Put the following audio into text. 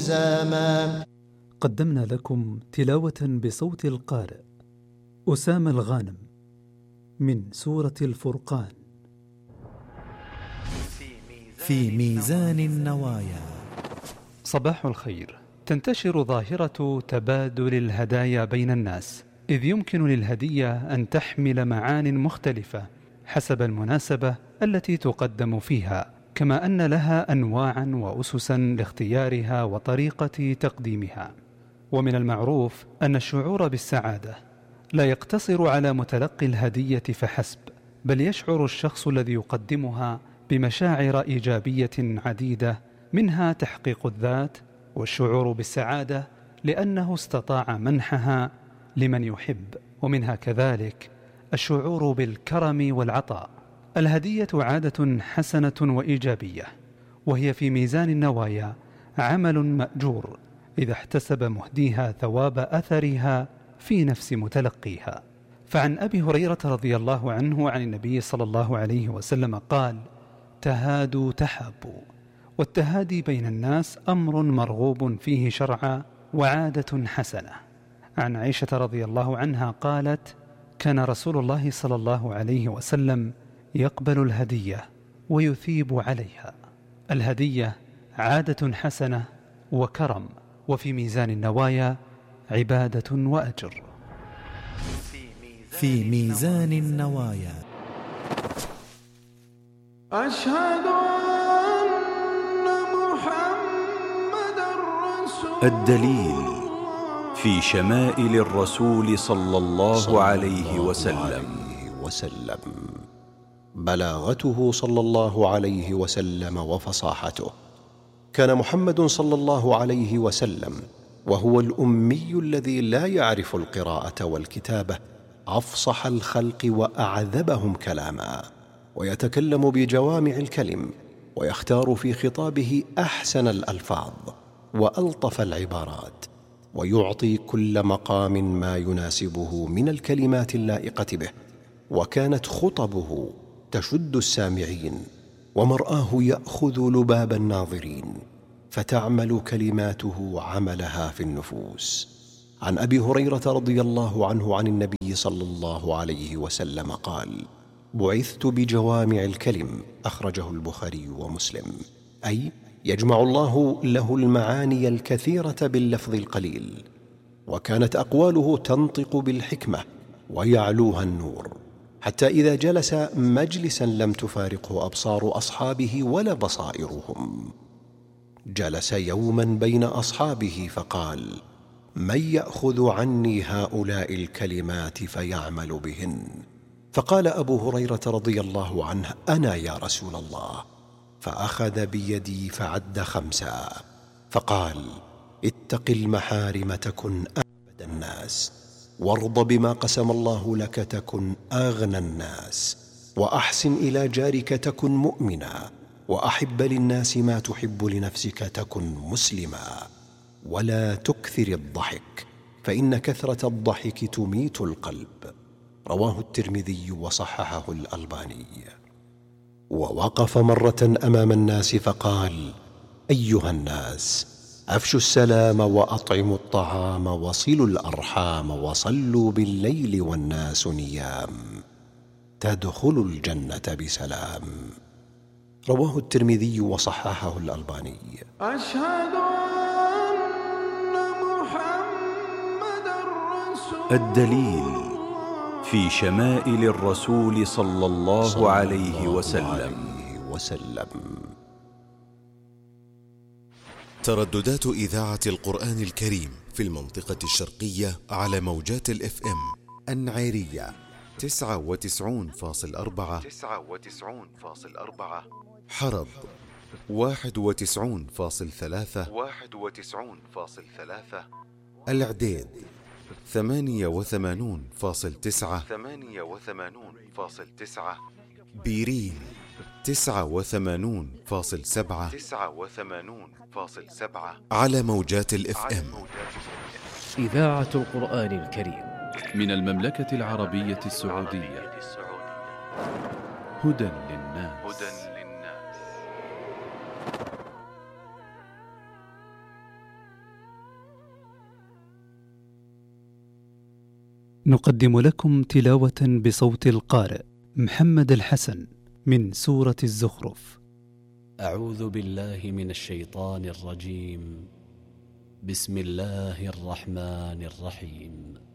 زاما. قدمنا لكم تلاوة بصوت القارئ أسامة الغانم من سورة الفرقان. في ميزان النوايا. صباح الخير. تنتشر ظاهرة تبادل الهدايا بين الناس، إذ يمكن للهدية أن تحمل معان مختلفة حسب المناسبة التي تقدم فيها، كما أن لها أنواعا وأسسا لاختيارها وطريقة تقديمها. ومن المعروف أن الشعور بالسعادة لا يقتصر على متلقي الهدية فحسب، بل يشعر الشخص الذي يقدمها بمشاعر إيجابية عديدة، منها تحقيق الذات والشعور بالسعادة لأنه استطاع منحها لمن يحب، ومنها كذلك الشعور بالكرم والعطاء. الهدية عادة حسنة وإيجابية، وهي في ميزان النوايا عمل مأجور إذا احتسب مهديها ثواب أثرها في نفس متلقيها. فعن أبي هريرة رضي الله عنه عن النبي صلى الله عليه وسلم قال: تهادوا تحابوا. والتهادي بين الناس أمر مرغوب فيه شرعا وعادة حسنة. عن عائشة رضي الله عنها قالت: كان رسول الله صلى الله عليه وسلم يقبل الهدية ويثيب عليها. الهدية عادة حسنة وكرم، وفي ميزان النوايا عبادة وأجر. في ميزان النوايا. أشهد أن محمدًا رسول الدليل في شمائل الرسول صلى الله عليه وسلم. بلاغته صلى الله عليه وسلم وفصاحته. كان محمد صلى الله عليه وسلم وهو الأمي الذي لا يعرف القراءة والكتابة أفصح الخلق وأعذبهم كلاما، ويتكلم بجوامع الكلم، ويختار في خطابه أحسن الألفاظ وألطف العبارات، ويعطي كل مقام ما يناسبه من الكلمات اللائقة به. وكانت خطبه تشد السامعين، ومرآه يأخذ لباب الناظرين، فتعمل كلماته عملها في النفوس. عن أبي هريرة رضي الله عنه عن النبي صلى الله عليه وسلم قال: بعثت بجوامع الكلم، أخرجه البخاري ومسلم. أي يجمع الله له المعاني الكثيرة باللفظ القليل. وكانت أقواله تنطق بالحكمة ويعلوها النور، حتى إذا جلس مجلسا لم تفارقه أبصار أصحابه ولا بصائرهم. جلس يوما بين أصحابه فقال: من يأخذ عني هؤلاء الكلمات فيعمل بهن؟ فقال أبو هريرة رضي الله عنه: أنا يا رسول الله. فأخذ بيدي فعد 5، فقال: اتق المحارم تكن أعبد الناس، وارض بما قسم الله لك تكن أغنى الناس، وأحسن إلى جارك تكن مؤمنا، وأحب للناس ما تحب لنفسك تكن مسلما، ولا تكثر الضحك فإن كثرة الضحك تميت القلب. رواه الترمذي وصححه الألباني. ووقف مرة أمام الناس فقال: أيها الناس، أفشوا السلام وأطعموا الطعام وصلوا الأرحام وصلوا بالليل والناس نيام، تدخلوا الجنة بسلام. رواه الترمذي وصححه الألباني. أشهد أن محمدًا رسول الدليل في شمائل الرسول صلى الله عليه وسلم. ترددات إذاعة القرآن الكريم في المنطقة الشرقية على موجات الإف إم: النعيرية 99.4، حرب 91.3، الإعداد 88.9، بيرين 89.7 على موجات الإف إم. إذاعة القرآن الكريم من المملكة العربية السعودية. هدى للناس. نقدم لكم تلاوة بصوت القارئ محمد الحسن من سورة الزخرف. أعوذ بالله من الشيطان الرجيم. بسم الله الرحمن الرحيم.